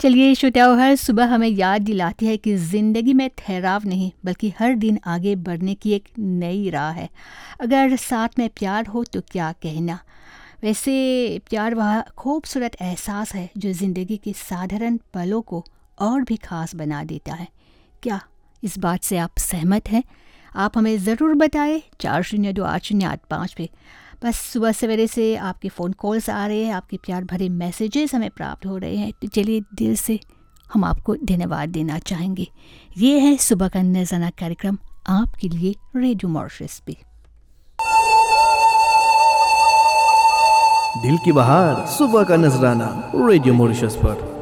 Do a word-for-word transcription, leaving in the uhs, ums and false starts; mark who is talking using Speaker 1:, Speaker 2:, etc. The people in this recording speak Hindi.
Speaker 1: चलिए श्रोताओं, हर सुबह हमें याद दिलाती है कि ज़िंदगी में ठहराव नहीं बल्कि हर दिन आगे बढ़ने की एक नई राह है। अगर साथ में प्यार हो तो क्या कहना। वैसे प्यार वह खूबसूरत एहसास है जो ज़िंदगी के साधारण पलों को और भी ख़ास बना देता है। क्या इस बात से आप सहमत हैं? आप हमें ज़रूर बताएं चार शून्य दो आठ शून्य आठ पाँच पे। बस सुबह सवेरे से आपके फ़ोन कॉल्स आ रहे हैं, आपके प्यार भरे मैसेजेस हमें प्राप्त हो रहे हैं, तो चलिए दिल से हम आपको धन्यवाद देना चाहेंगे। ये है सुबह का नज़ाना कार्यक्रम आपके लिए रेडियो मॉरिशस पे।
Speaker 2: दिल की बहार सुबह का नजराना रेडियो मॉरिशस पर।